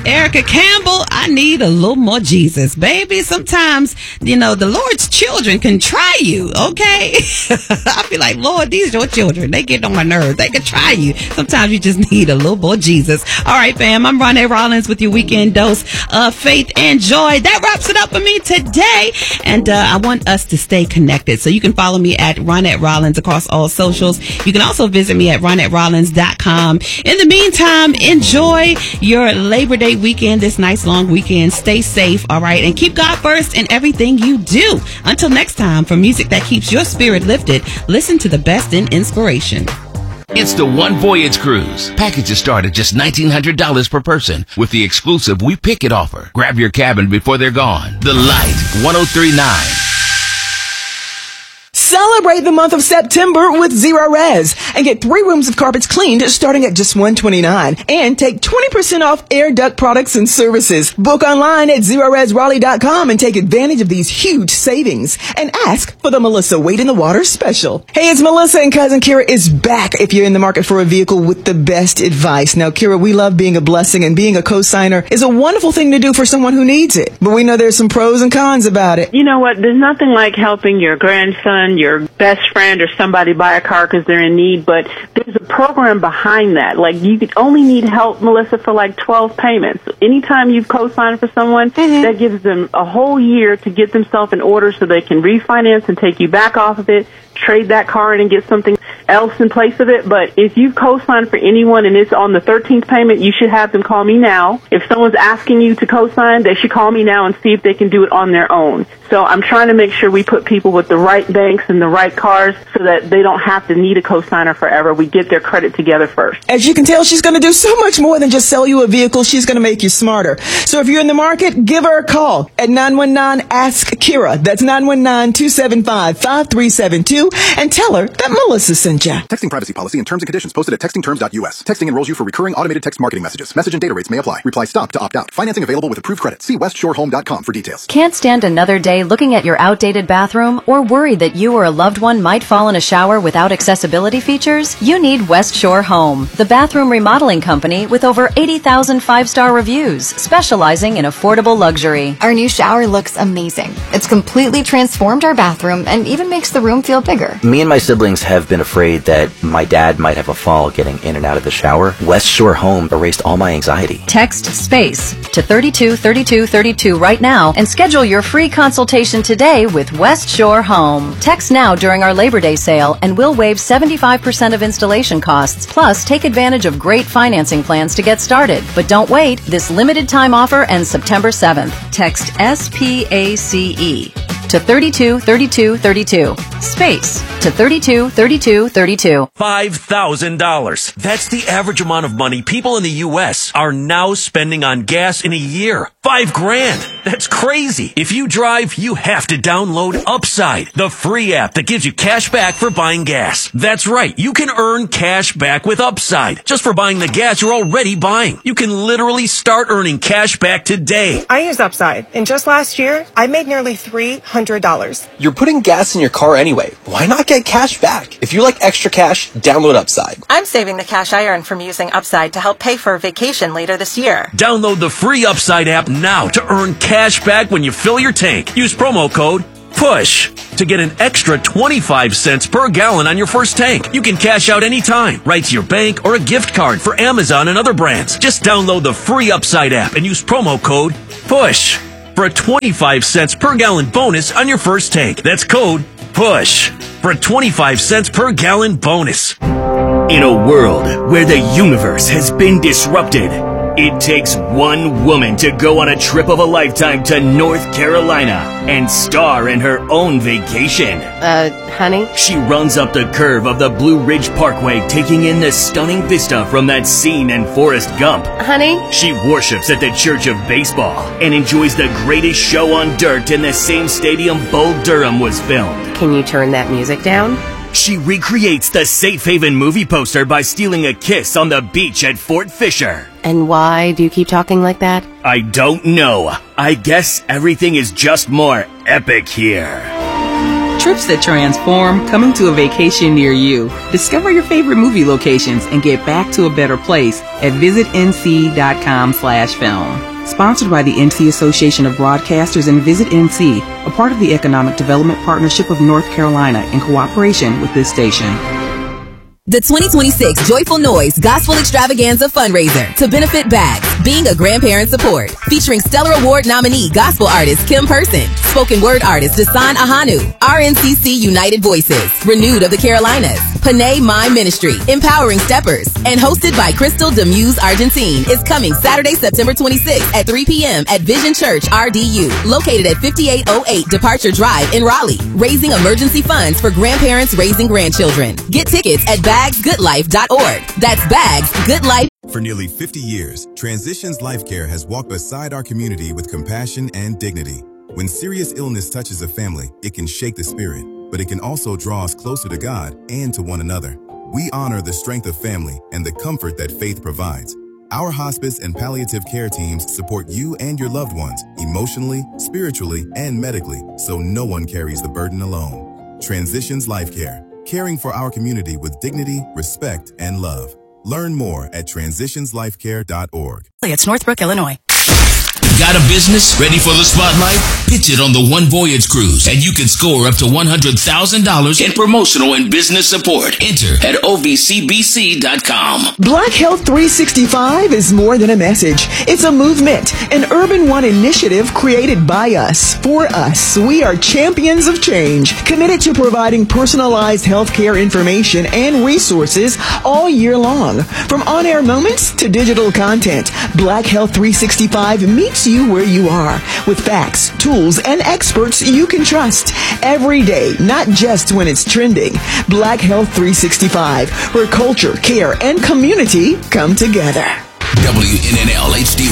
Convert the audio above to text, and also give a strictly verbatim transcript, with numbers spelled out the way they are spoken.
Erica Campbell, I need a little more Jesus. Baby, sometimes, you know, the Lord's children can try you, okay? I feel like, Lord, these are your children. They get on my nerves. They can try you. Sometimes you just need a little more Jesus. All right, fam, I'm Ronette Rollins with your weekend dose of faith and joy. That wraps it up for me today. And uh, I want us to stay connected. So you can follow me at Ronette Rollins across all socials. You can also visit me at ronette rollins dot com. In the meantime, enjoy your Labor Day weekend, this nice long weekend. Stay safe, all right? And keep God first in everything you do. Until next time, for music that keeps your spirit lifted, listen to the best in inspiration. It's the One Voyage Cruise. Packages start at just nineteen hundred dollars per person with the exclusive We Pick It offer. Grab your cabin before they're gone. The Light, one oh three point nine. Celebrate the month of September with Zero Res and get three rooms of carpets cleaned starting at just one hundred twenty-nine dollars and take twenty percent off air duct products and services. Book online at zero res raleigh dot com and take advantage of these huge savings and ask for the Melissa Wade in the Water special. Hey, it's Melissa and Cousin Kira is back if you're in the market for a vehicle with the best advice. Now, Kira, we love being a blessing, and being a co-signer is a wonderful thing to do for someone who needs it. But we know there's some pros and cons about it. You know what? There's nothing like helping your grandson, your best friend, or somebody buy a car because they're in need, but there's a program behind that. Like, you could only need help, Melissa, for like twelve payments. Anytime you've co-signed for someone, mm-hmm. that gives them a whole year to get themselves in order so they can refinance and take you back off of it, trade that car in and get something else in place of it. But if you've co-signed for anyone and it's on the thirteenth payment, you should have them call me now. If someone's asking you to co-sign, they should call me now and see if they can do it on their own. So I'm trying to make sure we put people with the right banks and the right cars so that they don't have to need a co-signer forever. We get their credit together first. As you can tell, she's going to do so much more than just sell you a vehicle. She's going to make you smarter. So if you're in the market, give her a call at nine one nine ask Kira. That's nine one nine, two seven five, five three seven two. And tell her that Melissa sent ya. Texting privacy policy and terms and conditions posted at texting terms dot u s. Texting enrolls you for recurring automated text marketing messages. Message and data rates may apply. Reply stop to opt out. Financing available with approved credit. See west shore home dot com for details. Can't stand another day looking at your outdated bathroom or worried that you or a loved one might fall in a shower without accessibility features? You need West Shore Home, the bathroom remodeling company with over eighty thousand five-star reviews, specializing in affordable luxury. Our new shower looks amazing. It's completely transformed our bathroom and even makes the room feel bigger. Me and my siblings have been afraid that my dad might have a fall getting in and out of the shower. West Shore Home erased all my anxiety. Text SPACE to thirty-two thirty-two thirty-two right now and schedule your free consultation today with West Shore Home. Text now during our Labor Day sale and we'll waive seventy-five percent of installation costs. Plus, take advantage of great financing plans to get started. But don't wait. This limited time offer ends September seventh. Text SPACE to thirty-two thirty-two thirty-two. Space to thirty-two thirty-two thirty-two. five thousand dollars. That's the average amount of money people in the U S are now spending on gas in a year. Five grand. That's crazy. If you drive, you have to download Upside, the free app that gives you cash back for buying gas. That's right. You can earn cash back with Upside just for buying the gas you're already buying. You can literally start earning cash back today. I use Upside, and just last year, I made nearly three hundred dollars. You're putting gas in your car anyway. Why not get cash back? If you like extra cash, download Upside. I'm saving the cash I earn from using Upside to help pay for a vacation later this year. Download the free Upside app now to earn cash back when you fill your tank. Use promo code PUSH to get an extra twenty-five cents per gallon on your first tank. You can cash out anytime, right to your bank or a gift card for Amazon and other brands. Just download the free Upside app and use promo code PUSH for a twenty-five cents per gallon bonus on your first tank. That's code PUSH for a twenty-five cents per gallon bonus. In a world where the universe has been disrupted, it takes one woman to go on a trip of a lifetime to North Carolina and star in her own vacation. Uh, honey? She runs up the curve of the Blue Ridge Parkway, taking in the stunning vista from that scene in Forrest Gump. Honey? She worships at the Church of Baseball and enjoys the greatest show on dirt in the same stadium Bull Durham was filmed. Can you turn that music down? She recreates the Safe Haven movie poster by stealing a kiss on the beach at Fort Fisher. And why do you keep talking like that? I don't know. I guess everything is just more epic here. Trips that transform, coming to a vacation near you. Discover your favorite movie locations and get back to a better place at visitnc.com slash film. Sponsored by the N C Association of Broadcasters and Visit N C, a part of the Economic Development Partnership of North Carolina in cooperation with this station. The twenty twenty-six Joyful Noise Gospel Extravaganza Fundraiser to benefit Bags, Being a Grandparent Support, featuring Stellar Award nominee gospel artist Kim Person, spoken word artist Dasan Ahanu, R N C C United Voices, Renewed of the Carolinas, Panay Mime Ministry, Empowering Steppers, and hosted by Crystal Demuse Argentine, is coming Saturday, September twenty-sixth at three p.m. at Vision Church R D U, located at fifty-eight oh eight Departure Drive in Raleigh, raising emergency funds for grandparents raising grandchildren. Get tickets at bags good life dot org. That's Bags Good Life. For nearly fifty years, Transitions Life Care has walked beside our community with compassion and dignity. When serious illness touches a family, it can shake the spirit, but it can also draw us closer to God and to one another. We honor the strength of family and the comfort that faith provides. Our hospice and palliative care teams support you and your loved ones emotionally, spiritually, and medically, so no one carries the burden alone. Transitions Life Care, caring for our community with dignity, respect, and love. Learn more at transitions life care dot org. It's Northbrook, Illinois. Got a business ready for the spotlight? Pitch it on the One Voyage Cruise, and you can score up to one hundred thousand dollars in promotional and business support. Enter at O V C B C dot com. Black Health three sixty-five is more than a message. It's a movement, an Urban One initiative created by us, for us. We are champions of change, committed to providing personalized healthcare information and resources all year long. From on-air moments to digital content, Black Health three sixty-five meets you where you are with facts, tools, and experts you can trust every day, not just when it's trending. Black Health three sixty-five, where culture, care, and community come together. W N N L H D